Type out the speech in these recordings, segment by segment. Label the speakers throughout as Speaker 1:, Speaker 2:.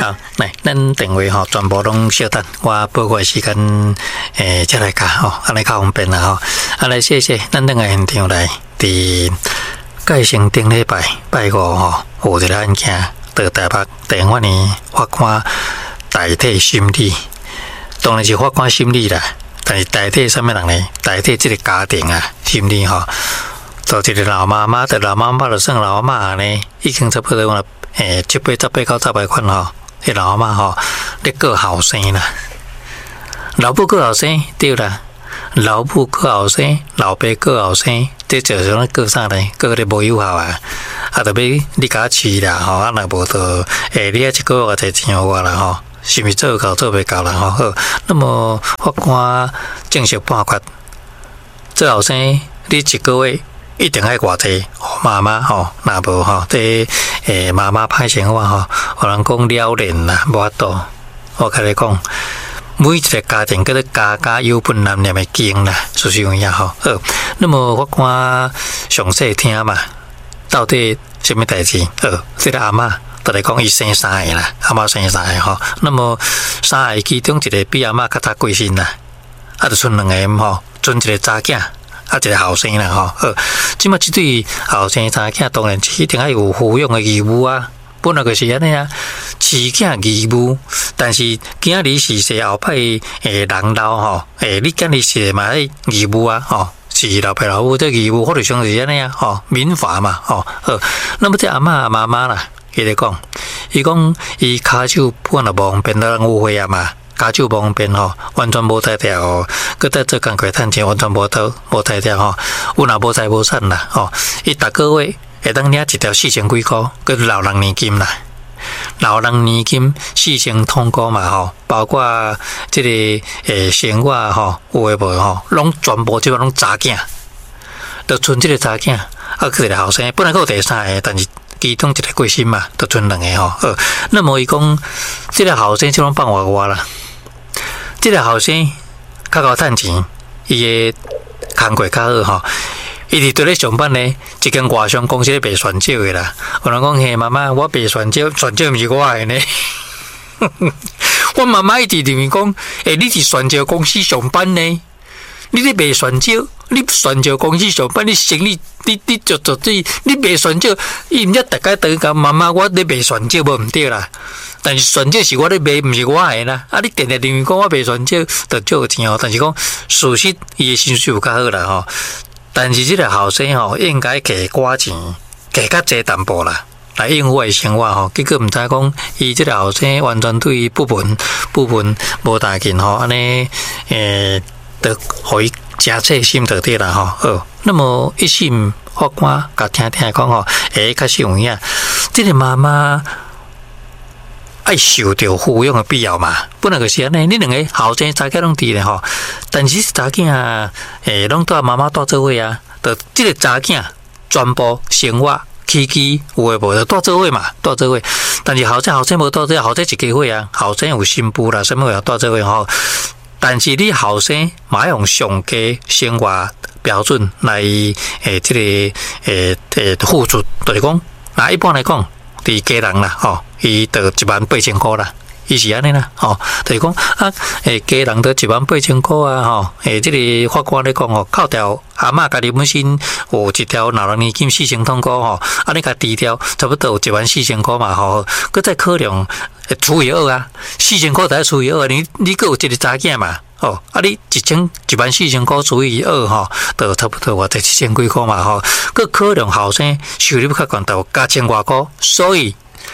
Speaker 1: 好，来，咱电话吼全部拢小等，我报告时间，再来教吼，安尼较方便啦吼。来，谢谢，咱等个现场来，伫介成顶礼拜5吼，有一个案件，在台北地法院法官代替审理，当然是法官审理啦，但是代替什么人呢？代替这个家庭啊审理吼。就一个老妈妈，老妈妈就算老妈呢，已经差不多了，7、8、10、9、10款吼，迄老妈吼，咧过后生啦，老母过后生对啦，老母过后生，老爸过后生，这就是咱过啥呢？过咧无有效啊，啊，特别你甲饲啦吼，啊，若无就你一个月才钱我啦吼，是毋是做够做袂够啦吼？好，那么法官正式判决，做后生你一个月。一定爱偌济，妈妈吼，若无吼，这妈妈歹生活吼，有人讲了然啦，无法度。我甲你讲，每一个家庭，叫做家家有本难念的经啦，就是有影吼。好，那么我看详细听嘛，到底什么代志？这个阿嬷就来讲，伊生3个啦，阿嬷生3个吼。那么3个其中一个比阿嬷较早过身啦，啊，就剩2个吼，剩一个查囝。啊，一个后生啦吼，即马即对后生查囝当然一定爱有抚养的义务啊，本来就是安尼啊，饲囝义务，但是囝儿逝世后摆人老吼，你囝儿逝世嘛义务啊，吼，是老爸老母这义务，或者像是安尼啊，吼，民法嘛，吼，那么这阿嬷妈妈啦，伊咧讲，伊讲伊骹手本来无方便到人误会啊嘛。骹手无方便吼，完全无代掉哦。佮在做工课趁钱，完全无代掉吼。有若无财无产啦吼，伊逐个月会当领一条4000几箍，佮老人年金啦。老人年金4000通过嘛吼，包括即个生活吼，有诶无吼，拢全部即个拢查囝，就剩即个查囝，啊，佮一个后生，本来佮有第3个，但是。其中一个过身嘛，就剩2个吼。那么伊讲，这个后生就拢放我啦。这个后生较够趁钱，伊个工课较好吼。伊伫咧上班呢，一间外商公司咧卖酸酒的啦。有人讲嘿，妈妈，我卖酸酒，酸酒毋是我的呢。我妈妈一直认为讲，你伫酸酒公司上班呢，你咧卖酸酒。你酸酒公司上班，你生意你做你卖酸酒，伊毋则大家都讲妈妈，我咧卖酸酒无毋对啦。但是酸酒是我咧卖，毋是我的啦。啊，你定定认为讲我卖酸酒，就少钱哦。但是讲事实，伊的薪水有较好啦吼。但是这个后生吼，应该给寡钱，给较济淡薄啦，来应付伊生活吼。结果毋知讲，伊这个后生完全对伊部分无大劲吼，安尼就互伊。真切心就对啦吼，那么一审法官甲听讲吼，较实有影，这个妈妈爱受到抚养的必要嘛，本来就是安尼，你两个后生查囝拢伫咧吼，但是查囝拢带妈妈带做伙啊，就这个查囝全部生活起有诶无就带做伙嘛，带做伙，但是后生无带做伙，后生一家伙啊，后生有新妇啦，什么也带做伙吼。但是你后生嘛用上佳生活标准来这个付出，就是讲，那一般来讲，伫家人啦吼，伊就18000块啦，伊是安尼啦吼，就是讲啊，家人都18000块啊吼，这个法官咧讲吼，扣掉阿嬷家己本身有一条老人年金4000通过吼，啊你甲抵掉差不多有14000块嘛吼，佮再考量。除以2啊，4000块才除以2，你佮有一个查囝嘛，哦，啊你14000块除以2吼，就差不多我才7000几块嘛吼，佮考量后生收入较悬，就加1000外块，所以，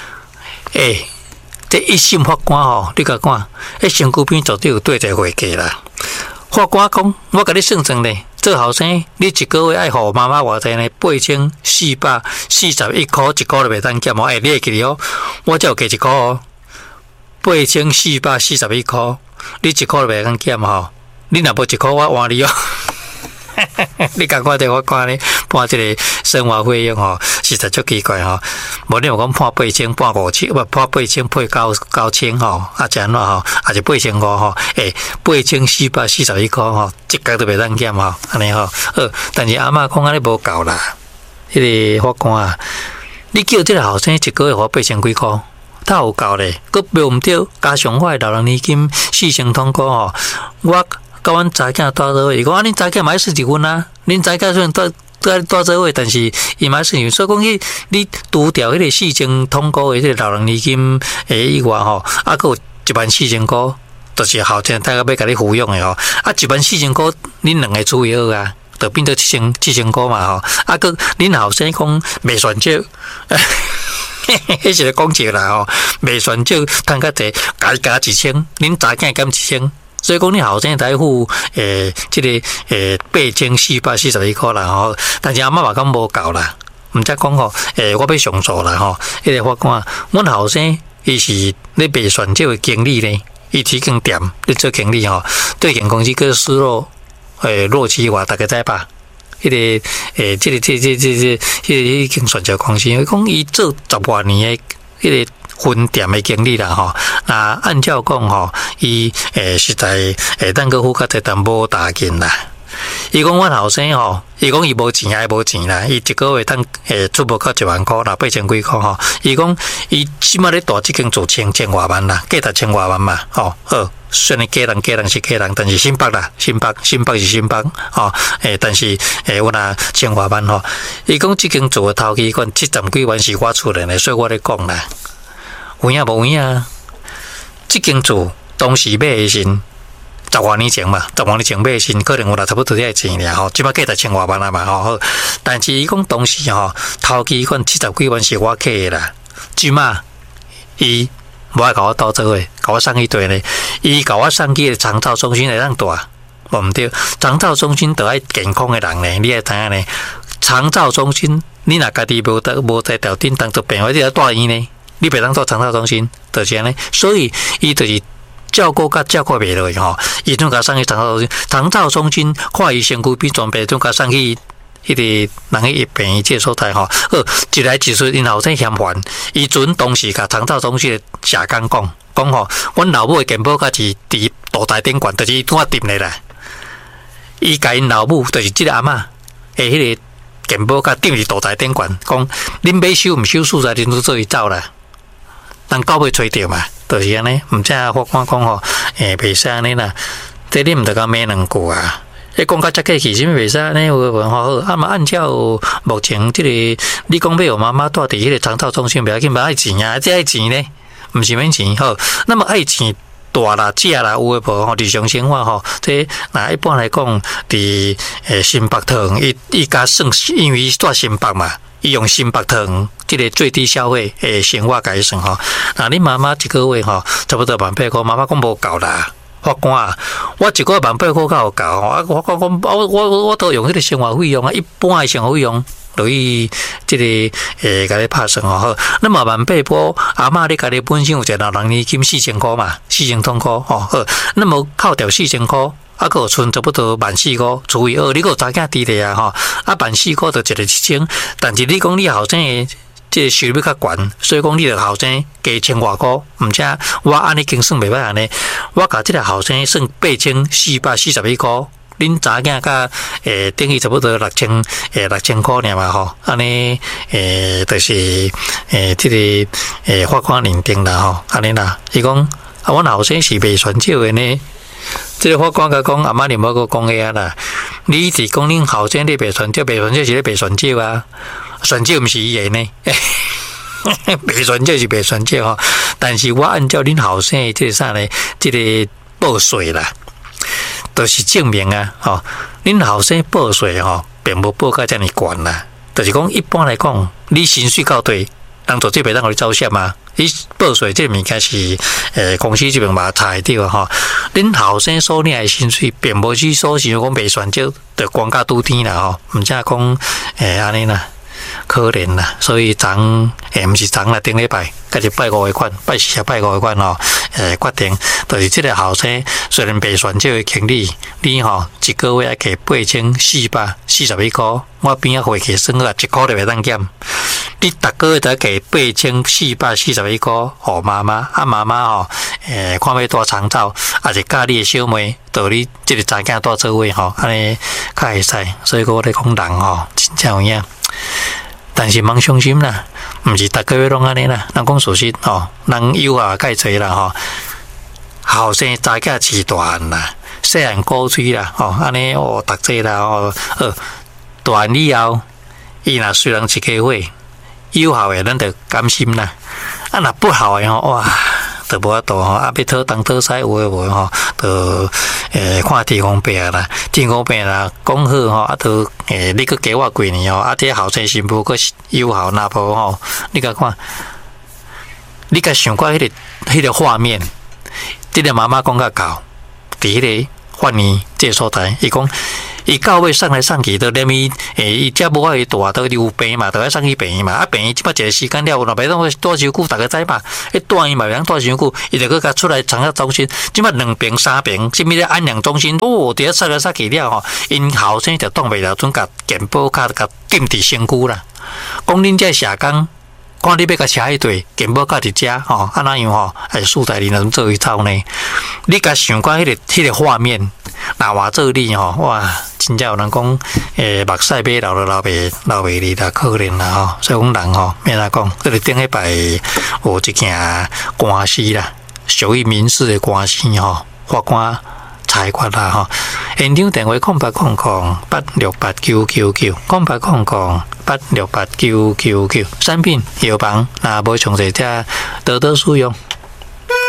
Speaker 1: 这一审法官吼，你甲看，身躯边绝对有对在会计啦。法官讲，我甲你算算咧，做后生，你一个月爱互妈妈偌济呢？8441块，一个就袂当减哦。你会记哦，我才有加1块哦。8441块，你1块就袂当减吼。你若无1块，我换你哦。你感觉法官呢判这个生活费用吼，实在足奇怪吼。无你有讲判8000、判5000，不判8000配9000吼，啊，怎样吼？啊是8500吼，8441块吼，一角都袂当减吼，安尼吼。但是阿嬷讲安尼无够啦，迄个法官啊，你叫这个后生一个月花8000几块， 他有够咧，佮买唔到加上我老人年金4成通过吼，我甲阮查囝带做位，伊讲啊，恁查囝买41分啊，恁查囝虽然带做位，但是伊买41分，所以讲你除掉迄个4成通过的迄个老人年金以外吼，啊，佮有14000块，就是后天大概要甲你服用的吼，啊，14000块恁两个除以2啊。就变做7千块嘛吼，啊个恁后生讲袂算少，迄是个讲笑啦吼，袂算少，趁较济加1000，恁查囝减1000，所以讲恁后生才付即个8441块啦吼，但是阿嬷嘛讲无够啦，毋则讲吼我要上诉啦吼，迄个法官，阮后生伊是咧袂算少的经理咧，伊提供店咧做经理吼，对间公司个失落。弱期话大家知吧？迄个迄间选择公司，伊讲伊做10多年的迄个分店的经理啦吼。那按照讲吼，伊实在等个付较侪淡薄大紧啦。伊讲阮后生吼，伊讲伊无钱也无钱啦，伊一个月当出无到1万块啦，8000几块吼。伊讲伊起码咧大即间做千外万啦，价值1000外万嘛，吼好。虽然家人是家人，但是新北啦，新北是新北，吼，但是我若1000外万吼，伊讲即间做头期款70几万是我出来的，所以我咧讲啦，有影无影啊？即间做当时买的时10多年前嘛，10多年前买的时可能有差不多遐钱俩吼，即摆价值1000外万啊嘛吼，但是伊讲当时吼头期款70几万是我客的啦，即摆伊。无爱甲我斗做伙，甲我送去对呢。伊甲我送去长照中心会当住，无毋对。长照中心着爱健康的人呢，你会知影呢？长照中心，你若家己无在条顶当做病患，你要住院呢，你袂当住长照中心，就是安尼。所以伊就是照顾袂落去吼，伊总甲送去长照中心。长照中心看伊身躯变全白，总甲送去。迄个人去病院即个所在吼，一来一去，因后生嫌烦，伊阵当时甲长照中心的社工讲吼，阮老母的健保卡是伫大台顶悬，就是伊拄啊定咧啦。伊甲因老母就是即个阿嬷，迄个健保卡定伫大台顶悬，讲恁要收毋收素材，恁都做伊走啦。人到尾找着嘛，就是安尼。毋知法官讲吼，袂使安尼啦，这你毋得甲骂两句啊。你讲到遮客气，啥物袂使安尼有文化好？啊嘛，按照目前即个，你讲要有妈妈住伫迄个长照中心，不要紧，无爱钱啊，这爱钱呢，毋是免钱好。那么爱钱大啦、食啦，有诶无吼？日常生活吼，这那一般来讲，伫新北糖，伊甲算，因为住新北嘛，伊用新北糖即个最低消费诶生活改算吼。那你妈妈一个月吼，差不多18000块，妈妈讲无够啦。法官啊，我一个18000块较有够吼，啊，法官讲，我都用迄个生活费用啊，一般的生活费用，等于即个甲你拍算吼好。那么18000块，阿嬷你家己本身有一个老人年金4000块嘛，4000通块吼好。那么扣掉4000块，啊，佫有剩差不多14000块，除以2，你佫有查囝伫咧啊吼，啊14000块就一个1000，但是你讲你后生诶。即个收入较悬，所以讲你着后生加1000外块，毋知我安尼经算袂歹安尼，我甲即个后生算8441块，恁查囝甲等于差不多6000块尔嘛吼，安尼就是即个法官认定啦吼，安尼啦，伊讲啊，阮后生是袂算少诶呢。即个法官甲讲，阿妈你无个讲个啊啦，你是讲恁后生你袂算少，袂算少是咧袂算少啊。算少毋是伊个呢，袂算少是袂算少吼。但是我按照恁后生的即个啥呢？即个报税啦，就是证明啊，吼，恁后生报税吼，并无报到遮尔悬啦。就是讲一般来讲，你薪水到对，当做这袂当互你走险嘛。你报税这物件是公司这边嘛查会到吼。恁后生所领的薪水，并无去所想讲袂算少，就光甲拄天啦吼。毋则讲安尼啦。可怜啦，所以昨毋是昨啦，顶礼拜，甲是拜5个款，拜4拜5个款吼，决定，就是即个后生虽然袂算少的经理，你吼一个月要给8441块，我边仔回去算啊，1块都袂当减。你逐个月得给8441块，互妈妈，啊妈妈吼，看要住长照，也是教你的小妹，道你即个查囝住做位吼，安尼较会使，所以我咧讲人吼，真正有影。 但是莫伤心啦，毋是逐个月拢安尼啦。咱讲事实吼，人有啊介济啦吼，后生早囝饲大汉啦，细汉鼓吹啦吼，安尼哦读册啦吼，大汉以后，伊若虽然一家伙，有效诶，咱着甘心啦。啊，若不好诶吼，哇！就无法度吼，啊，要讨东讨西有诶无吼，就看天公伯啦，天公伯啦，讲好吼，啊，就你搁加我几年吼，啊，这后生新妇搁有效，若无吼，你甲看，你甲想过迄个画面，这个妈妈讲甲到，伫迄个范尼这所在，伊讲。伊到尾送来送去，都连伊只无爱大，都溜病嘛，都爱送去病院嘛。啊，病院即摆一个时间了，若袂当带伤久，大家知嘛？带伊嘛袂当带伤久，伊就搁甲出来长照中心，即摆2病3病，即摆咧安养中心，伫咧送来送去了吼，因后生就挡袂了，准甲健保卡甲禁伫身躯啦。讲恁这社工。看你要甲车迄队，健保卡伫遮吼，啊那样吼，树在林能做一套呢？你甲想看迄个画面，若话做你吼，哇，真正有人讲，目屎买流都流袂离啦，可怜啦吼。所以讲人吼，免来讲，这个顶迄摆有一件官司啦，属于民事的官司吼，法官。裁决啦吼，现场电话0800868999，0800868999，产品药房若无详细者多多使用。